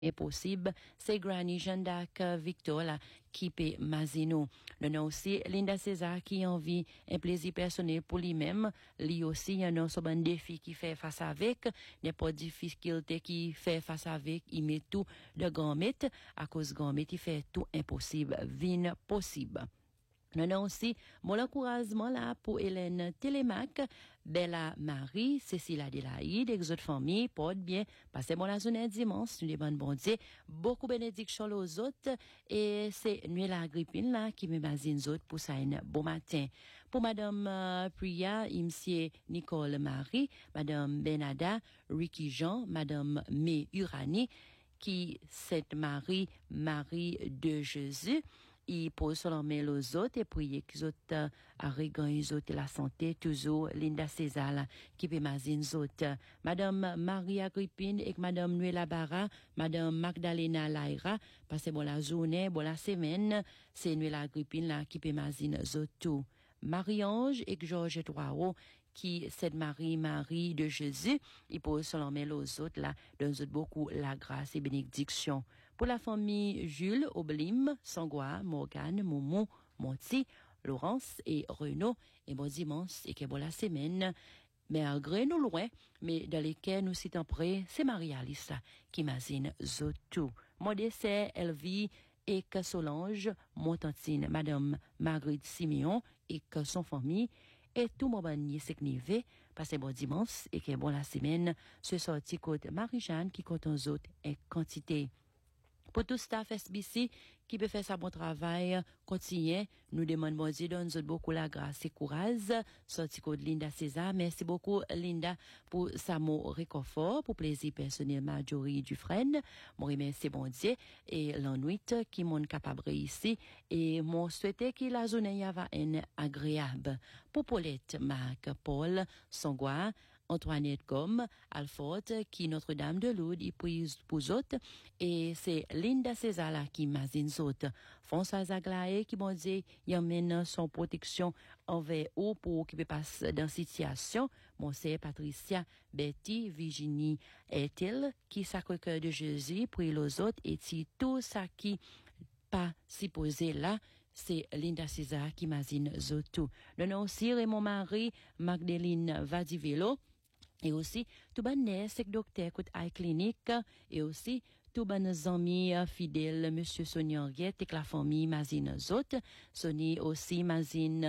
impossible, c'est Granny Jeanne d'Arc Victor là, qui peut mazino. Nous avons aussi Linda César qui a envie un plaisir personnel pour lui-même. Lui aussi, il y a un défi qui fait face avec, n'importe difficulté qui fait face avec, il met tout de grand-mère, à cause grand-mère, il fait tout impossible, vin possible. Nous avons aussi mon encouragement là pour Hélène Télémac, Bella Marie, Cécile Adélaïde, les autres familles, porte bien, passez bon la journée dimanche, nous demandons bon Dieu, beaucoup bénédiction aux autres, et c'est Nuit la Grippine là qui me basine les autres pour ça un bon matin. Pour Madame Priya, Monsieur Nicole Marie, Madame Benada, Ricky Jean, Madame Mé Urani, qui Sainte Marie, Marie de Jésus, il pose sur leur mail aux autres et prier qu'ils autres arrivent les autres la santé toujours Linda César là, qui peut mazine les autres Madame Marie Agrippine et Madame Nuela Barra, Madame Magdalena Laira, passez bon la journée, bon la semaine, c'est Nuela Agrippine là qui peut mazine les autres tout. Marie-Ange et Georges Troiro qui c'est Marie de Jésus, il pose sur leur mail aux autres là, donne beaucoup la grâce et bénédiction. Pour la famille Jules, Oblim, Sangwa, Morgane, Momo, Monty, Laurence et Renaud, et bon dimanche et que bon la semaine. Malgré nous loin, mais dans lesquels nous sommes près, c'est Marie-Alice qui m'azine tout. Mon décès, elle vit et que Solange, mon tantine, Madame Marguerite Siméon et que son famille, et tout mon bannier s'écrivait, passez bon dimanche et que bon la semaine, ce sorti côté Marie-Jeanne qui compte aux autres et quantité. Pour tout staff SBC qui peut faire sa bon travail, continuez. Nous demandons bon Dieu, donne-nous beaucoup la grâce et courage. Sorti code Linda César. Merci beaucoup, Linda, pour sa mot réconfort, pour plaisir personnel Marjorie Dufresne. Moi, remercie bon Dieu et l'ennui qui m'ont capable ici. Et moi, souhaite que la journée va être agréable. Pour Paulette, Marc, Paul, Sangwa, Antoinette Gomme, Alford, qui Notre-Dame de Lourdes, y prise pour autres. Et c'est Linda César là qui mazine autres. François Aglaé qui bon Dieu, y emmène son protection envers eux pour qui peut passer dans situation. Mon c'est Patricia, Betty, Virginie, Ethel, qui Sacré-Cœur de Jésus, pour les autres, et si tout ça qui pas supposé là, c'est Linda César qui mazine tout. Nous avons aussi Raymond Marie, Magdalene Vadivelo, et aussi tout ban nurse docteur côté eye clinique, et aussi tout ban amis fidèles monsieur Sonia Henriette et la famille Mazine Zot, Sony aussi Mazine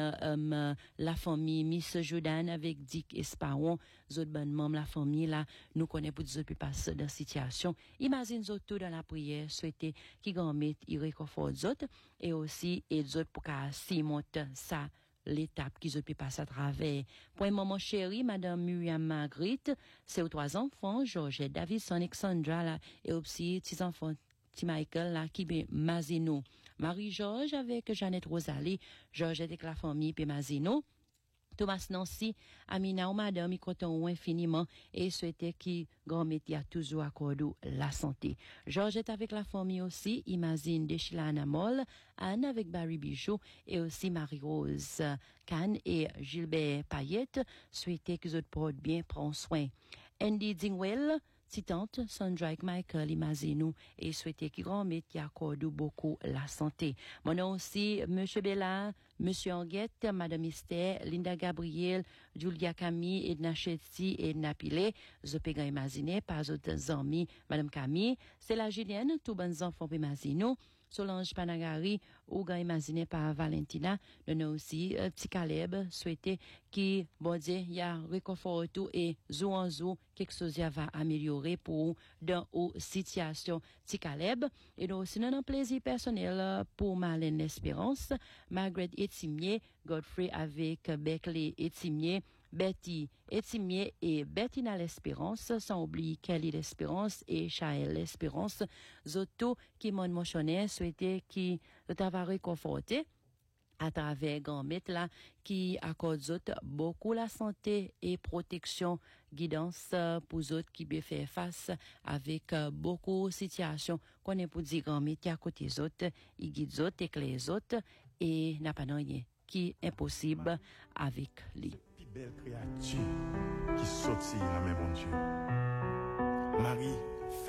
la famille Miss Jordan avec Dick Esparon, zot ban membres la famille là nous connaît pour des passer dans situation. Imagine zot tout dans la prière souhaiter qui grand met il réconfort zot et aussi et zot pour qu'à si monte ça l'étape qui se peut passer à travers. Pour un moment chéri, Madame Miriam Marguerite, c'est aux 3 enfants, Georgette, Davidson, Alexandra, là, et aussi 6 enfants, T. Michael, là, qui est Mazino. Marie-Georges avec Jeannette Rosalie, Georgette avec la famille, puis Mazino. Thomas Nancy, Amina ou madame, y comptons infiniment et souhaiter qui grand métier a toujours accordé la santé. Georgette avec la famille aussi, imagine de Chilana Moll, Anne avec Barry Bijou et aussi Marie-Rose Kahn et Gilbert Payette, souhaiter que les autres portent bien, prend soin. Andy Dingwell, Titante, Sandra Michael, imagine-nous, et souhaiter qu'il grand métier accorde beaucoup la santé. Mon nom aussi, Monsieur Bella, Monsieur Anguette, Madame Esther, Linda Gabriel, Julia Camille, Edna Chetty, Edna Pilet, Zopéga imaginer, pas autres amis, Madame Camille, c'est la Julienne, tous bons enfants imagine-nous. Solange Panagari, ou gars imaginé par Valentina, nous aussi, petit Caleb, souhaiter qui, bon Dieu, y a réconfort tout et zou en zou, quelque chose va améliorer pour dans aux situations petit Caleb. Et nous aussi, nous avons un plaisir personnel pour Marlène L'Espérance, Margaret Etimier, Godfrey avec Beckley Etimier, Betty Etimier et Bettina L'Espérance, sans oublier Kelly L'Espérance et Chaël L'Espérance, Zoto qui m'ont mentionné, souhaité qui va réconforter à travers grand-mère là, qui accorde beaucoup la santé et protection, guidance pour autres qui peut faire face avec beaucoup de situations qu'on est pour dire grand-mère à côté des autres, il guide les autres, éclaire les autres et n'a pas rien qui est impossible avec lui. Plus belle créature qui sortit la main mon Dieu. Marie, fête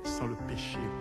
sans le péché.